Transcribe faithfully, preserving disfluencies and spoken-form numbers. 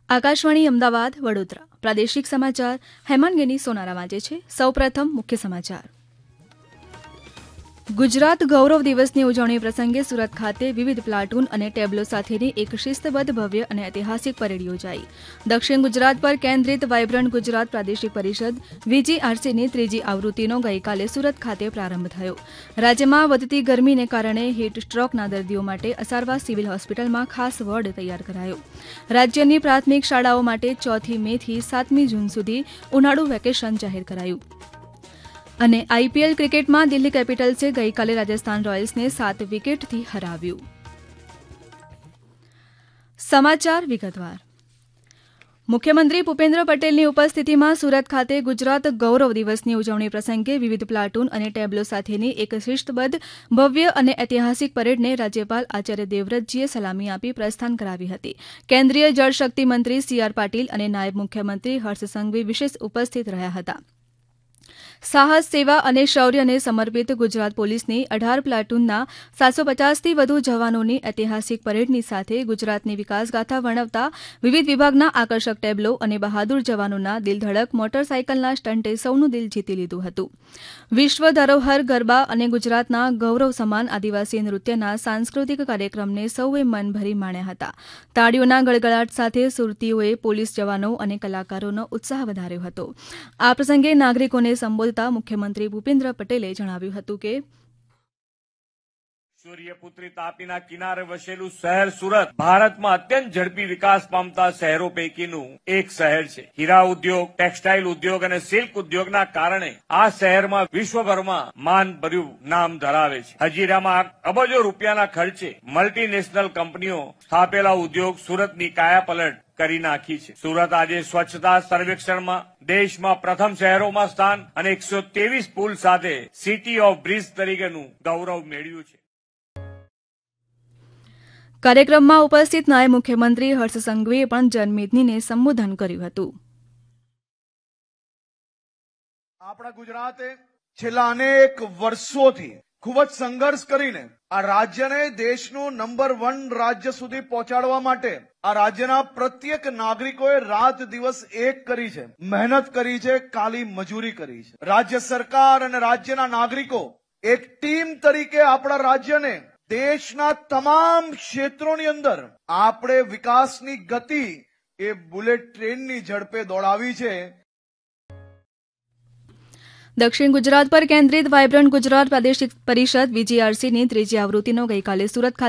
આકાશવાણી અમદાવાદ વડોદરા પ્રાદેશિક સમાચાર હેમાંગેની સોનારા વાંચે છે. સૌપ્રથમ મુખ્ય સમાચાર. ગુજરાત ગૌરવ દિવસની ઉજવણી પ્રસંગે સુરત ખાતે વિવિધ પ્લાટૂન અને ટેબ્લો સાથેની એક શિસ્તબદ્ધ ભવ્ય અને ઐતિહાસિક પરેડ યોજાઈ. દક્ષિણ ગુજરાત પર કેન્દ્રિત વાયબ્રન્ટ ગુજરાત પ્રાદેશિક પરિષદ વીજીઆરસીની ત્રીજી આવૃત્તિનો ગઈકાલે સુરત ખાતે પ્રારંભ થયો. રાજ્યમાં વધતી ગરમીને કારણે હીટ સ્ટ્રોકના દર્દીઓ માટે અસારવા સિવિલ હોસ્પિટલમાં ખાસ વોર્ડ તૈયાર કરાયો. રાજ્યની પ્રાથમિક શાળાઓ માટે ચોથી મે થી સાતમી જૂન સુધી ઉનાળુ વેકેશન જાહેર કરાયું. અને આઈપીએલ ક્રિકેટમાં દિલ્હી કેપિટલ્સે ગઈકાલે રાજસ્થાન રોયલ્સને સાત વિકેટથી હરાવ્યું. સમાચાર વિગતવાર. મુખ્યમંત્રી ભૂપેન્દ્ર પટેલની ઉપસ્થિતિમાં સુરત ખાતે ગુજરાત ગૌરવ દિવસની ઉજવણી પ્રસંગે વિવિધ પ્લાટૂન અને ટેબ્લો સાથેની એક શિસ્તબદ્ધ ભવ્ય અને ઐતિહાસિક પરેડને રાજ્યપાલ આચાર્ય દેવવ્રતજીએ સલામી આપી પ્રસ્થાન કરાવી હતી. કેન્દ્રીય જળશક્તિ મંત્રી સી આર પાટીલ અને નાયબ મુખ્યમંત્રી હર્ષ સંઘવી વિશેષ ઉપસ્થિત રહ્યા હતા. સાહસ, સેવા અને શૌર્યને સમર્પિત ગુજરાત પોલીસની અઢાર પ્લાટૂનના સાતસો પચાસથી વધુ જવાનોની ઐતિહાસિક પરેડની સાથે ગુજરાતની વિકાસગાથા વર્ણવતા વિવિધ વિભાગના આકર્ષક ટેબ્લો અને બહાદુર જવાનોના દિલધડક મોટરસાયકલના સ્ટન્ટે સૌનું દિલ જીતી લીધું હતું. વિશ્વ ધરોહર ગરબા અને ગુજરાતના ગૌરવ સમાન આદિવાસી નૃત્યના સાંસ્કૃતિક કાર્યક્રમને સૌએ મન ભરી માણ્યા હતા. તાળીઓના ગડગડાટ સાથે સુરતીઓએ પોલીસ જવાનો અને કલાકારોનો ઉત્સાહ વધાર્યો હતો. આ પ્રસંગે નાગરિકોને સંબોધતા મુખ્યમંત્રી ભૂપેન્દ્ર પટેલે જણાવ્યું હતું કે સૂર્યપુત્રી તાપીના કિનારે વસેલું શહેર સુરત ભારતમાં અત્યંત ઝડપી વિકાસ પામતા શહેરો પૈકીનું એક શહેર છે. હીરા ઉદ્યોગ, ટેક્સટાઇલ ઉદ્યોગ અને સિલ્ક ઉદ્યોગના કારણે આ શહેરમાં વિશ્વભરમાં માનભર્યું નામ ધરાવે છે. હજીરામાં અબજો રૂપિયાના ખર્ચે મલ્ટીનેશનલ કંપનીઓ સ્થાપેલા ઉદ્યોગ સુરતની કાયાપલટ કરી નાખી છે. સુરત આજે સ્વચ્છતા સર્વેક્ષણમાં દેશમાં પ્રથમ શહેરોમાં સ્થાન અને એકસો ત્રેવીસ પુલ સાથે સિટી ઓફ બ્રિજ તરીકેનું ગૌરવ મેળવ્યું છે. કાર્યક્રમમાં ઉપસ્થિત નાયબ મુખ્યમંત્રી હર્ષ સંઘવીએ પણ જનમેદનીને સંબોધન કર્યું હતું. આપણા ગુજરાતે છેલ્લા અનેક વર્ષોથી ખૂબ જ સંઘર્ષ કરીને આ રાજ્યને દેશનું નંબર વન રાજ્ય સુધી પહોંચાડવા માટે આ રાજ્યના પ્રત્યેક નાગરિકોએ રાત દિવસ એક કરી છે, મહેનત કરી છે, કાલી મજૂરી કરી છે. રાજ્ય સરકાર અને રાજ્યના નાગરિકો એક ટીમ તરીકે આપણા રાજ્યને દેશના તમામ ક્ષેત્રોની અંદર આપણે વિકાસની ગતિ એ બુલેટ ટ્રેનની ઝડપે દોડાવી છે. દક્ષિણ ગુજરાત પર કેન્દ્રિત વાયબ્રન્ટ ગુજરાત પ્રાદેશિક પરિષદ વીજીઆરસીની ત્રીજી આવૃત્તિનો ગઈકાલે સુરત ખાતે